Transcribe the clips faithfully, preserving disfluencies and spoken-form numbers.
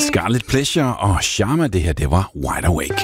Scarlet Pleasure og Sharma, det her, det var Wide Awake.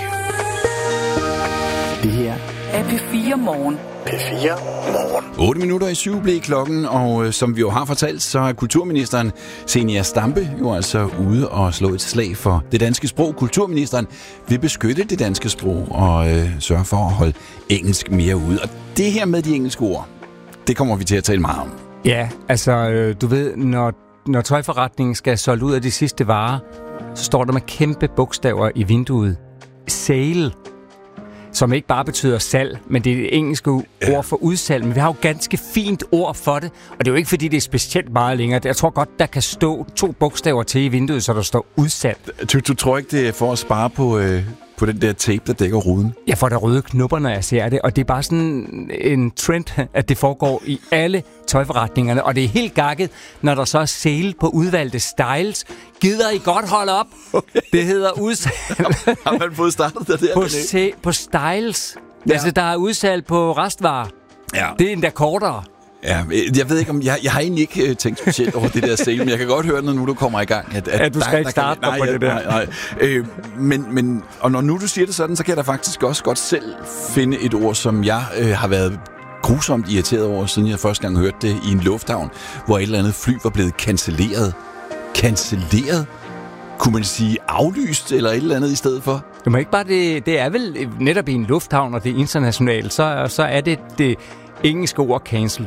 Det her er P fire Morgen. P fire Morgen. otte minutter i syv blev klokken, og øh, som vi jo har fortalt, så er kulturministeren Zenia Stampe jo altså ude og slå et slag for det danske sprog. Kulturministeren vil beskytte det danske sprog og øh, sørge for at holde engelsk mere ude. Og det her med de engelske ord, det kommer vi til at tale meget om. Ja, altså, øh, du ved, når, når tøjforretningen skal solde ud af de sidste varer, så står der med kæmpe bogstaver i vinduet. Sale. Som ikke bare betyder salg, men det er det engelske ja. ord for udsalg. Men vi har jo ganske fint ord for det, og det er jo ikke, fordi det er specielt meget længere. Jeg tror godt, der kan stå to bogstaver til i vinduet, så der står udsalg. Du, du tror ikke, det er for at spare på, øh, på den der tape, der dækker ruden? Jeg får da røde knopper, når jeg ser det, og det er bare sådan en trend, at det foregår i alle tøjforretningerne, og det er helt gakket, når der så er sale på udvalgte styles. Gider I godt holde op? Okay. Det hedder udsalg. Har man fået startet det der? På, se, på styles. Ja. Altså, der er udsalg på restvarer. Ja. Det er endda kortere. Ja, jeg ved ikke om jeg, jeg har egentlig ikke tænkt specielt over det der sale, men jeg kan godt høre, når nu du kommer i gang, at, at ja, du skal der, ikke der starte kan, nej, på ja, det der. Nej, nej. Øh, men, men og når nu du siger det sådan, så kan jeg da faktisk også godt selv finde et ord, som jeg øh, har været grusomt irriteret over, siden jeg første gang hørte det i en lufthavn, hvor et eller andet fly var blevet cancelleret. Cancelleret? Kunne man sige aflyst eller et eller andet i stedet for? Det, må ikke bare det, det er vel netop i en lufthavn, og det er internationalt, så, så er det det engelske ord cancelled.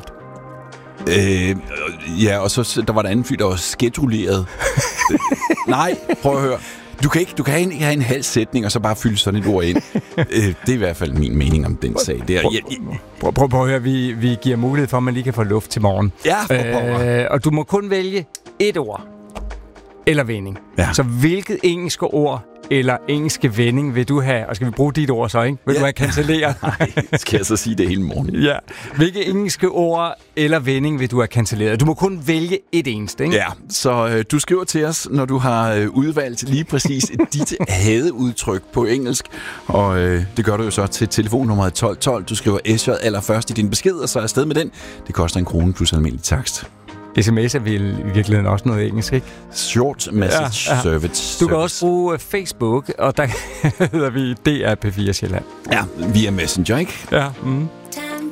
Øh, ja, og så der var der anden fly, der var skeduleret. Nej, prøv at høre. Du kan ikke, du kan ikke have en halv sætning, og så bare fylde sådan et ord ind. øh, det er i hvert fald min mening om den sag. Det er, prøv, prøv, prøv, prøv at høre, vi, vi giver mulighed for, at man lige kan få luft til morgen. Ja, for øh, og du må kun vælge et ord eller vending. Ja. Så hvilket engelske ord eller engelske vending vil du have? Og skal vi bruge dit ord så, ikke? Vil ja. du have cancelleret? Nej, skal jeg så sige det hele morgen? Ja. Hvilke engelske ord eller vending vil du have cancelleret? Du må kun vælge et eneste, ikke? Ja, så øh, du skriver til os, når du har øh, udvalgt lige præcis dit hadeudtryk på engelsk. Og øh, det gør du jo så til telefonnummeret tolv tolv. Du skriver S J allerførst i din besked, og så er afsted med den. Det koster en krone plus almindelig takst. Sms er vel i virkeligheden også noget engelsk, ikke? Short message ja, ja. service. Du kan også bruge Facebook, og der hedder vi D R P fire Sjælland. Ja, via Messenger, ikke? Ja. Mm.